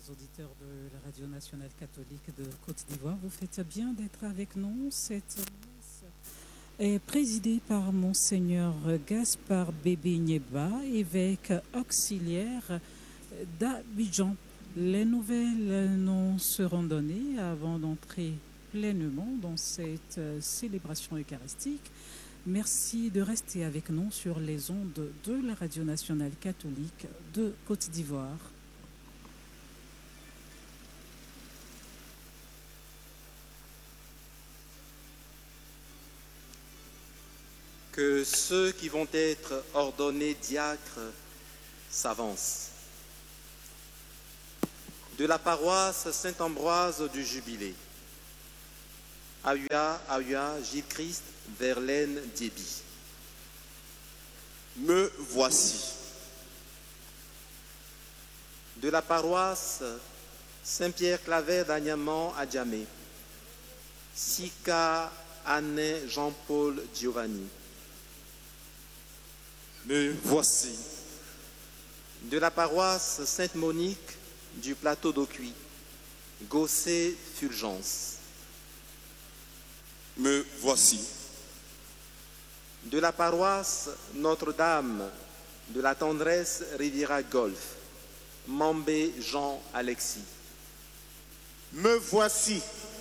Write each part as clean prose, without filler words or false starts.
auditeurs de la Radio nationale catholique de Côte d'Ivoire. Vous faites bien d'être avec nous. Cette messe est présidée par Monseigneur Gaspard Bébé Nieba, évêque auxiliaire d'Abidjan. Les nouvelles nous seront données avant d'entrer pleinement dans cette célébration eucharistique. Merci de rester avec nous sur les ondes de la Radio nationale catholique de Côte d'Ivoire. Que ceux qui vont être ordonnés diacres s'avancent. De la paroisse Saint-Ambroise du Jubilé, Aua, Gilles-Christ, Verlaine, Diebi. Me voici. De la paroisse Saint-Pierre-Claver d'Agnaman à Djamé, Sika, Anne, Jean-Paul, Giovanni. Me voici. De la paroisse Sainte-Monique du plateau d'Aucuit, Gossé, Fulgence. Me voici. De la paroisse Notre-Dame de la Tendresse Riviera Golf, Mambé, Jean, Alexis. Me voici.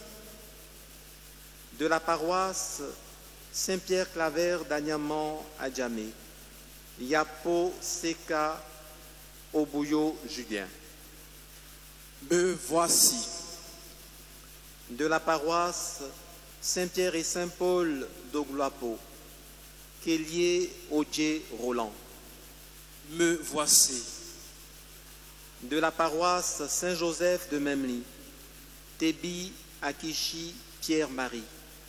De la paroisse Saint-Pierre-Claver d'Agnaman à Djamé, Yapo, Seka, Obouyo, Julien. Me voici. De la paroisse Saint-Pierre et Saint-Paul d'Ogloapo, Kélier, Odje, Roland. Me voici. De la paroisse Saint-Joseph de Memli, Tébi, Akishi, Pierre-Marie.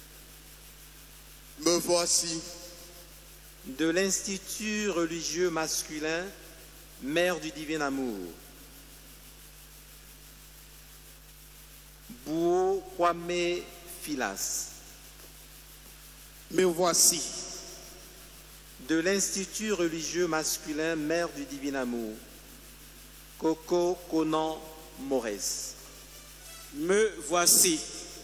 Me voici. De l'Institut religieux masculin, Mère du Divin Amour, Bouo, Kwame, Filas. Me voici. De l'Institut religieux masculin, Mère du Divin Amour, Coco, Conan, Maurès. Me voici.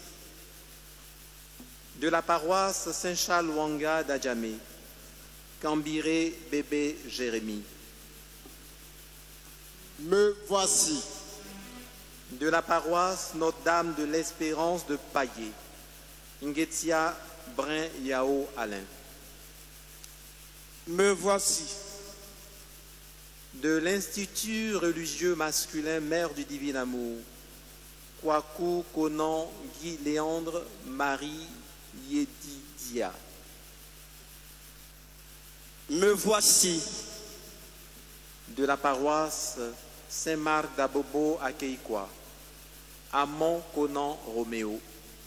De la paroisse Saint-Charles Wanga d'Adjamé, Cambiré, Bébé, Jérémie. Me voici. De la paroisse Notre-Dame de l'Espérance de Paillé, Nguetia, Brin, Yao, Alain. Me voici. De l'Institut religieux masculin Mère du Divin Amour, Kwaku, Conan, Guy, Léandre, Marie, Yedidia. Me voici. De la paroisse Saint-Marc d'Abobo à Keikwa, Amon, Conan, Roméo.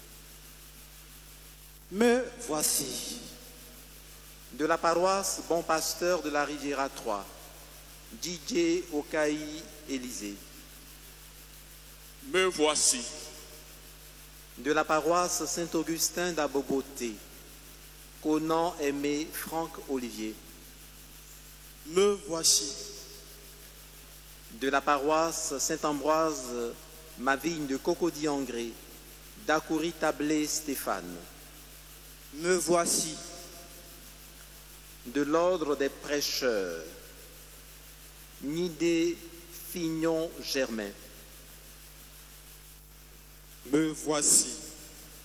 Me voici. De la paroisse Bon Pasteur de la Riviera 3, DJ, Okaï, Élysée. Me voici. De la paroisse Saint-Augustin d'Aboboté, Conan, Aimé, Franck, Olivier. Me voici. De la paroisse Saint-Ambroise, ma vigne de Cocody-Angré, Dakouri, Tablé, Stéphane. Me voici. De l'ordre des prêcheurs, Nidé, Fignon, Germain. Me voici.